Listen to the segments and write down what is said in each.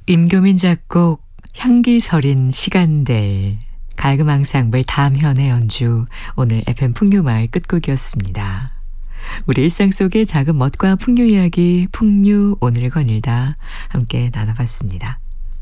임교민 작곡 향기 서린 시간들, 갈금 앙상블 담현의 연주, 오늘 FM 풍류마을 끝곡이었습니다. 우리 일상 속의 작은 멋과 풍류 이야기, 풍류 오늘 거닐다 함께 나눠봤습니다.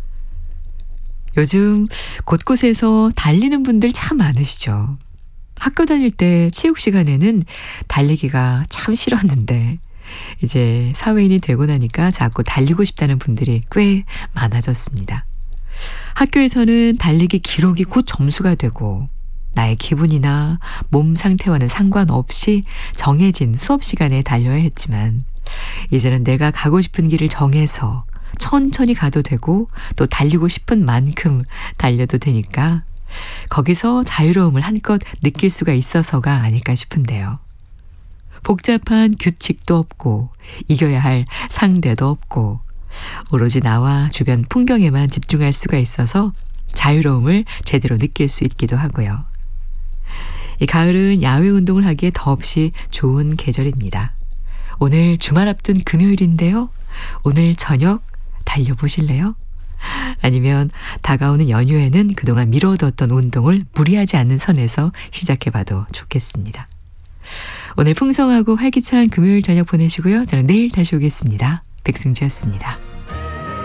요즘 곳곳에서 달리는 분들 참 많으시죠. 학교 다닐 때 체육 시간에는 달리기가 참 싫었는데 이제 사회인이 되고 나니까 자꾸 달리고 싶다는 분들이 꽤 많아졌습니다. 학교에서는 달리기 기록이 곧 점수가 되고 나의 기분이나 몸 상태와는 상관없이 정해진 수업 시간에 달려야 했지만 이제는 내가 가고 싶은 길을 정해서 천천히 가도 되고 또 달리고 싶은 만큼 달려도 되니까 거기서 자유로움을 한껏 느낄 수가 있어서가 아닐까 싶은데요. 복잡한 규칙도 없고 이겨야 할 상대도 없고 오로지 나와 주변 풍경에만 집중할 수가 있어서 자유로움을 제대로 느낄 수 있기도 하고요. 이 가을은 야외 운동을 하기에 더없이 좋은 계절입니다. 오늘 주말 앞둔 금요일인데요. 오늘 저녁 달려보실래요? 아니면 다가오는 연휴에는 그동안 미뤄뒀던 운동을 무리하지 않는 선에서 시작해봐도 좋겠습니다. 오늘 풍성하고 활기찬 금요일 저녁 보내시고요. 저는 내일 다시 오겠습니다. 백승주였습니다.